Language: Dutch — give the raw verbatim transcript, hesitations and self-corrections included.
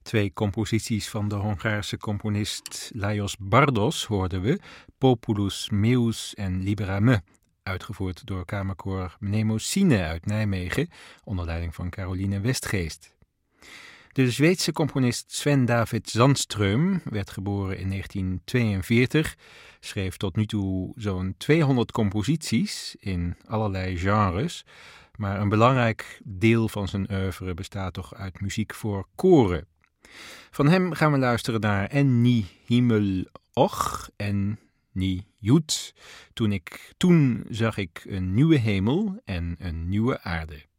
Twee composities van de Hongaarse componist Lajos Bardos hoorden we, Populus Meus en Libera Me, uitgevoerd door kamerkoor Mnemosine uit Nijmegen, onder leiding van Caroline Westgeest. De Zweedse componist Sven David Zandström werd geboren in negentien tweeënveertig, schreef tot nu toe zo'n tweehonderd composities in allerlei genres, maar een belangrijk deel van zijn oeuvre bestaat toch uit muziek voor koren. Van hem gaan we luisteren naar En nie himmel och, en nie jud. Toen ik, toen zag ik een nieuwe hemel en een nieuwe aarde.